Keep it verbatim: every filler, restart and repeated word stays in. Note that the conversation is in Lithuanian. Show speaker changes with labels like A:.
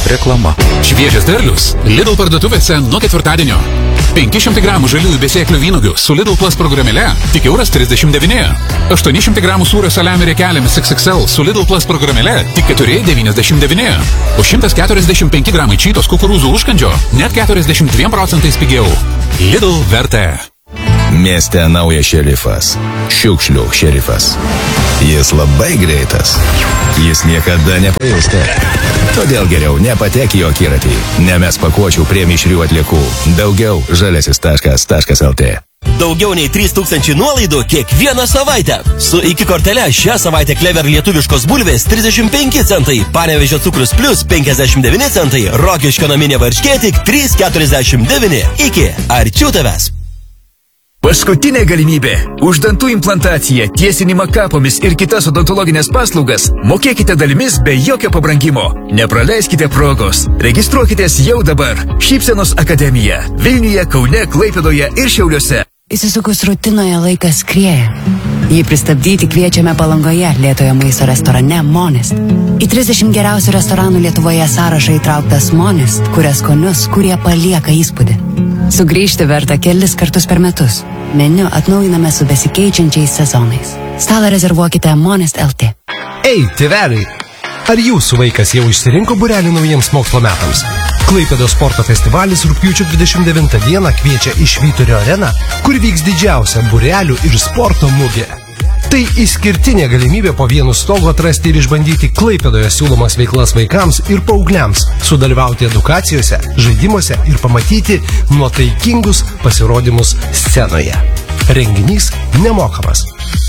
A: Reklama.
B: Šviežias derlius Lidl parduotuvėse nuo ketvirtadienio. penki šimtai gramų žaliųjų besėklių vynuogių su Lidl Plus programėle tik euras trisdešimt devyni. aštuoni šimtai gramų sūrio saliamio riekelėmis X X L su Lidl Plus programėle tik keturi devyniasdešimt devyni. O šimtas keturiasdešimt penki gramai čytos kukurūzų užkandžio net keturiasdešimt dviem procentais pigiau. Lidl vertė.
C: Mieste naujas šerifas. Šiukšlių šerifas. Jis labai greitas. Jis niekada nepailsta. Todėl geriau nepatek į akiratį. Nemes pakuočių prie mišrių atliekų. Daugiau žaliasis taškas lt.
D: Daugiau nei trys tūkstančiai nuolaidų kiekvieną savaitę. Su iki kortele šią savaitę Klever lietuviškos bulvės trisdešimt penki centai, Panevėžio cukrus plus penkiasdešimt devyni centai, Rokiškio naminė varškė tik trys keturiasdešimt devyni. Iki arčiau tavęs.
E: Paskutinė galimybė. Už dantų implantaciją, tiesinimą kapomis ir kitas odontologinės paslaugas mokėkite dalimis be jokio pabrangimo. Nepraleiskite progos. Registruokitės jau dabar. Šypsenos akademija. Vilniuje, Kaune, Klaipėdoje ir Šiauliuose.
F: Įsisukus rutinoje laikas skrieja. Jį pristabdyti kviečiame Palangoje lėtojo maisto restorane Monist. Į trisdešimt geriausių restoranų Lietuvoje sąrašą įtrauktas Monist, kuria skonius, kurie palieka įspūdį. Sugrįžti verta kelis kartus per metus. Meniu atnaujiname su besikeičiančiais sezonais. Stalą rezervuokite Monist lt.
G: Ei, tėveliai! Ar jūsų vaikas jau išsirinko būrelį naujiems mokslo metams? Klaipėdos sporto festivalis rugpjūčio dvidešimt devintą dieną kviečia į Švyturio areną, kur vyks didžiausia būrelių ir sporto mugė. Tai išskirtinė galimybė po vienu stogu atrasti ir išbandyti Klaipėdoje siūlomas veiklas vaikams ir paaugliams, sudalyvauti edukacijose, žaidimuose ir pamatyti nuotaikingus pasirodymus scenoje. Renginys nemokamas.